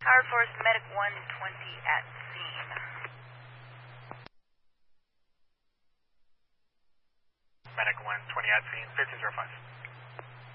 Power Force, Medic 120 at scene. Medic 120 at scene, 1505.